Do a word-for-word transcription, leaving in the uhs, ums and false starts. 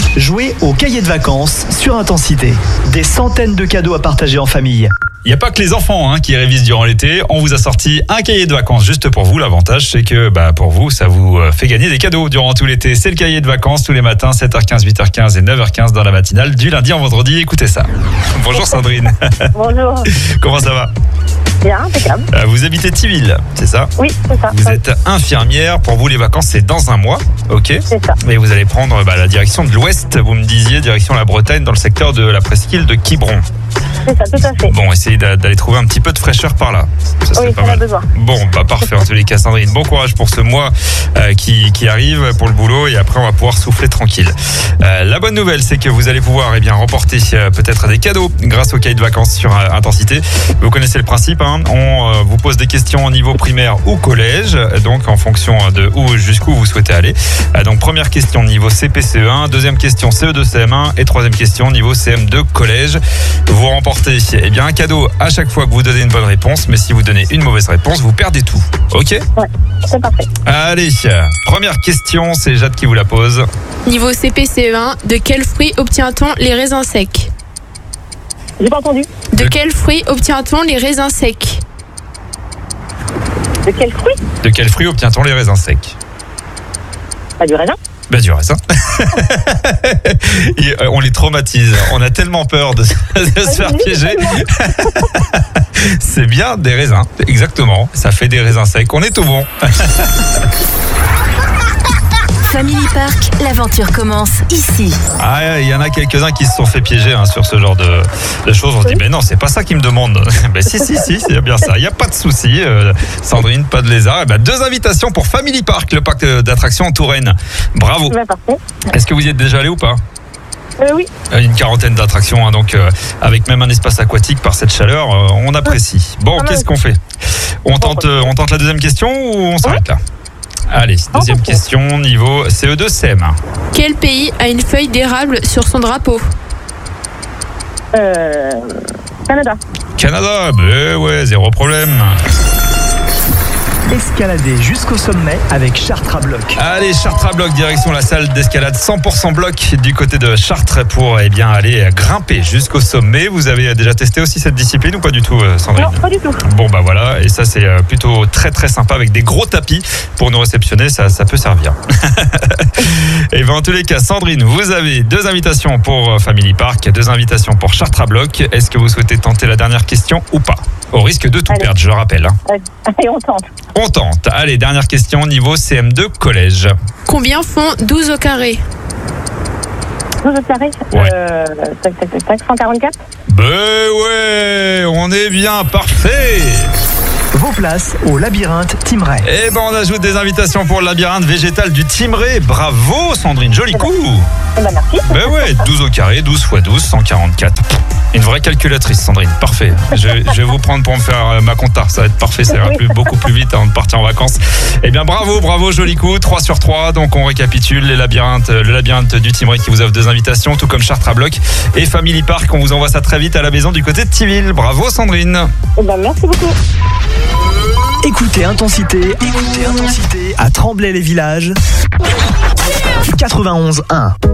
Jouez au cahier de vacances sur Intensité. Des centaines de cadeaux à partager en famille. Il n'y a pas que les enfants hein, qui révisent durant l'été. On vous a sorti un cahier de vacances juste pour vous. L'avantage, c'est que bah, pour vous, ça vous fait gagner des cadeaux durant tout l'été. C'est le cahier de vacances tous les matins, sept heures quinze, huit heures quinze et neuf heures quinze dans la matinale du lundi en vendredi. Écoutez ça. Bonjour Sandrine. Bonjour. Comment ça va? Bien, impeccable. Vous habitez Thiville, c'est ça? Oui, c'est ça. Vous êtes infirmière. Pour vous, les vacances, c'est dans un mois. Ok. C'est ça. Et vous allez prendre bah, la direction de l'ouest. Vous me disiez, direction la Bretagne, dans le secteur de la presqu'île de Quiberon. C'est ça, tout à fait. Bon, essayez d'aller trouver un petit peu de fraîcheur par là. Ça serait Oui, pas on a mal. besoin. Bon, bah parfait. En tous les cas, Sandrine, bon courage pour ce mois euh, qui, qui arrive pour le boulot et après on va pouvoir souffler tranquille. Euh, la bonne nouvelle, c'est que vous allez pouvoir eh bien remporter euh, peut-être des cadeaux grâce au cahier de vacances sur euh, Intensité. Vous connaissez le principe, hein. On euh, vous pose des questions au niveau primaire ou collège, donc en fonction de où jusqu'où vous souhaitez aller. Euh, donc première question niveau C P C E un, deuxième question C E deux C M un et troisième question niveau C M deux collège. Vous remportez eh bien un cadeau à chaque fois que vous donnez une bonne réponse, mais si vous donnez une mauvaise réponse, vous perdez tout. Ok ? Ouais, c'est parfait. Allez, première question, c'est Jade qui vous la pose. Niveau C P C E un, de quel fruit obtient-on les raisins secs? J'ai pas entendu. De quel fruit obtient-on les raisins secs? De quel fruit? De quel fruit obtient-on les raisins secs? Pas du raisin. Bah du raisin. Et, euh, on les traumatise. On a tellement peur de, de se faire piéger. C'est bien des raisins, exactement. Ça fait des raisins secs. On est tout bon. Family Park, l'aventure commence ici. Ah, il y en a quelques-uns qui se sont fait piéger hein, sur ce genre de, de choses. On se dit, mais non, c'est pas ça qu'ils me demandent. Ben si, si, si, c'est bien ça. Il n'y a pas de souci. Euh, Sandrine, pas de lézard. Et ben, deux invitations pour Family Park, le parc d'attractions en Touraine. Bravo. Ouais, parfait. Est-ce que vous y êtes déjà allé ou pas? Euh, oui. Une quarantaine d'attractions, hein, donc euh, avec même un espace aquatique par cette chaleur, euh, on apprécie. Bon, qu'est-ce qu'on fait? On tente, euh, on tente la deuxième question ou on s'arrête là? Allez, deuxième question, niveau C E deux C M un. Quel pays a une feuille d'érable sur son drapeau? Euh, Canada. Canada, ben ouais, zéro problème. Escaladez jusqu'au sommet avec Chartres à bloc. Allez, Chartres à bloc, direction la salle d'escalade cent pour cent bloc du côté de Chartres pour eh bien, aller grimper jusqu'au sommet. Vous avez déjà testé aussi cette discipline ou pas du tout, Sandrine? Non, pas du tout. Bon bah voilà, et ça c'est plutôt très très sympa avec des gros tapis pour nous réceptionner, ça, ça peut servir. Et bien en tous les cas, Sandrine, vous avez deux invitations pour Family Park, deux invitations pour Chartres à bloc. Est-ce que vous souhaitez tenter la dernière question ou pas? Au risque de tout Allez. perdre, je le rappelle. Hein. Allez, on tente. On tente. Allez, dernière question, niveau C M deux collège. Combien font douze au carré? douze au carré. Ouais. Euh, tac, tac, tac, tac, cent quarante-quatre. Ben ouais, on est bien, parfait. Vos places au labyrinthe Timray. Eh ben on ajoute des invitations pour le labyrinthe végétal du Timray. Bravo Sandrine, joli coup. Eh ben, merci. Ben ouais, douze au carré, douze fois douze, cent quarante-quatre. Une vraie calculatrice, Sandrine, parfait. Je, je vais vous prendre pour me faire euh, ma compta, ça va être parfait, ça ira plus, beaucoup plus vite avant de partir en vacances. Eh bien bravo, bravo, joli coup, trois sur trois. Donc on récapitule les labyrinthes, le labyrinthe du Timray qui vous offre deux invitations, tout comme Chartres à bloc et Family Park. On vous envoie ça très vite à la maison du côté de Thiville. Bravo Sandrine. Eh ben, merci beaucoup. Écoutez Intensité, écoutez Intensité à Tremblay-les-Villages. quatre-vingt-onze un.